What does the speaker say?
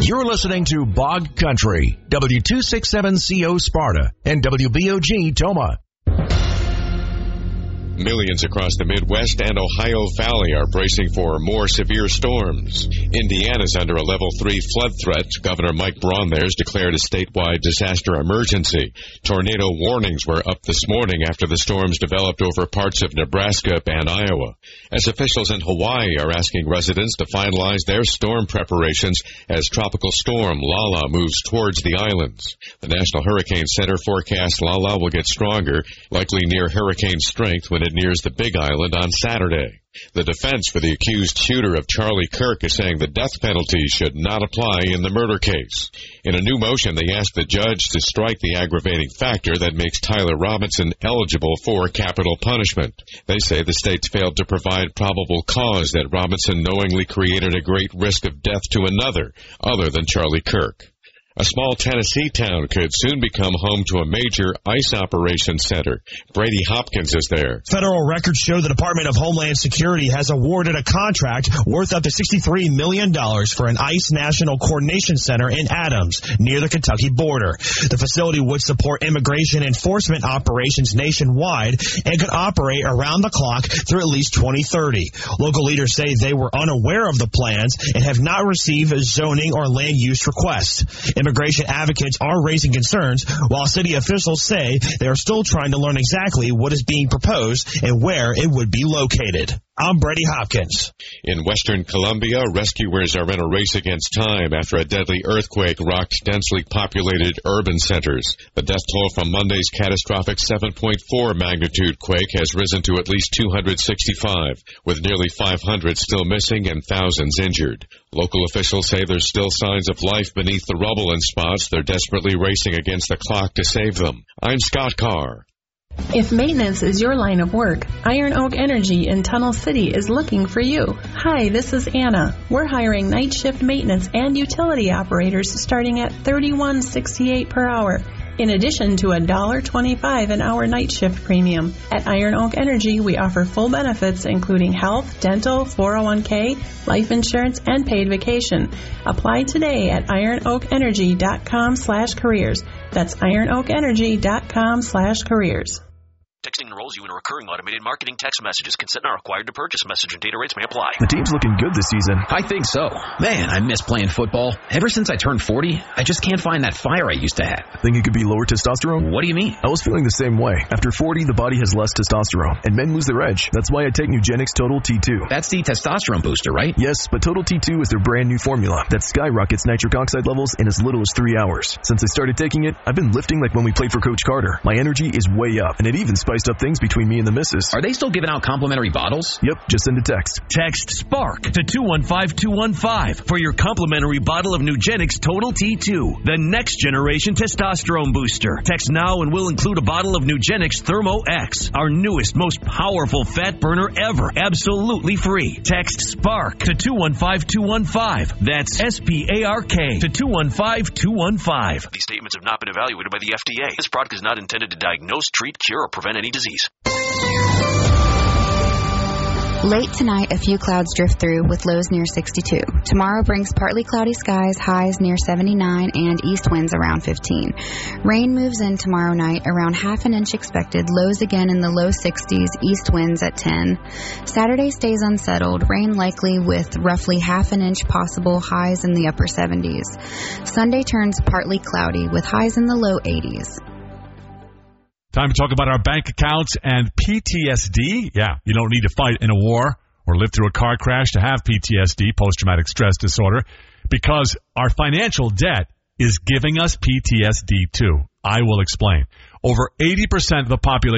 You're listening to Bog Country, W267CO Sparta, and WBOG Toma. Millions across the Midwest and Ohio Valley are bracing for more severe storms. Indiana's under a level 3 flood threat. Governor Mike Braun there's declared a statewide disaster emergency. Tornado warnings were up this morning after the storms developed over parts of Nebraska and Iowa. As officials in Hawaii are asking residents to finalize their storm preparations as Tropical Storm Lala moves towards the islands. The National Hurricane Center forecasts Lala will get stronger, likely near hurricane strength when it nears the Big Island on Saturday. The defense for the accused shooter of Charlie Kirk is saying the death penalty should not apply in the murder case. In a new motion, they asked the judge to strike the aggravating factor that makes Tyler Robinson eligible for capital punishment. They say the states failed to provide probable cause that Robinson knowingly created a great risk of death to another, other than Charlie Kirk. A small Tennessee town could soon become home to a major ICE operations center. Brady Hopkins is there. Federal records show the Department of Homeland Security has awarded a contract worth up to $63 million for an ICE National Coordination Center in Adams, near the Kentucky border. The facility would support immigration enforcement operations nationwide and could operate around the clock through at least 2030. Local leaders say they were unaware of the plans and have not received zoning or land use requests. Immigration advocates are raising concerns, while city officials say they are still trying to learn exactly what is being proposed and where it would be located. I'm Brady Hopkins. In western Colombia, rescuers are in a race against time after a deadly earthquake rocked densely populated urban centers. The death toll from Monday's catastrophic 7.4 magnitude quake has risen to at least 265, with nearly 500 still missing and thousands injured. Local officials say there's still signs of life beneath the rubble in spots. They're desperately racing against the clock to save them. I'm Scott Carr. If maintenance is your line of work, Iron Oak Energy in Tunnel City is looking for you. Hi, this is Anna. We're hiring night shift maintenance and utility operators starting at $31.68 per hour. In addition to $1.25 an hour night shift premium. At Iron Oak Energy, we offer full benefits including health, dental, 401k, life insurance, and paid vacation. Apply today at ironoakenergy.com/careers. That's ironoakenergy.com/careers. Texting enrolls you in a recurring automated marketing text messages. Consent not required to purchase. Message and data rates may apply. The team's looking good this season. I think so. Man, I miss playing football. Ever since I turned 40, I just can't find that fire I used to have. Think it could be lower testosterone? What do you mean? I was feeling the same way. After 40, the body has less testosterone, and men lose their edge. That's why I take Nugenix Total T2. That's the testosterone booster, right? Yes, but Total T2 is their brand new formula that skyrockets nitric oxide levels in as little as 3 hours. Since I started taking it, I've been lifting like when we played for Coach Carter. My energy is way up, and it even spiced up things between me and the missus. Are they still giving out complimentary bottles? Yep, just send a text. Text SPARK to 215215 for your complimentary bottle of Nugenix Total T2, the next generation testosterone booster. Text now and we'll include a bottle of Nugenix Thermo X, our newest, most powerful fat burner ever, absolutely free. Text SPARK to 215215. That's SPARK to 215215. These statements have not been evaluated by the FDA. This product is not intended to diagnose, treat, cure, or prevent any disease. Late tonight, a few clouds drift through with lows near 62. Tomorrow brings partly cloudy skies, highs near 79, and east winds around 15. Rain moves in tomorrow night, around half an inch expected, lows again in the low 60s, east winds at 10. Saturday stays unsettled, rain likely with roughly half an inch possible, highs in the upper 70s. Sunday turns partly cloudy with highs in the low 80s. Time to talk about our bank accounts and PTSD. Yeah, you don't need to fight in a war or live through a car crash to have PTSD, post-traumatic stress disorder, because our financial debt is giving us PTSD too. I will explain. Over 80% of the population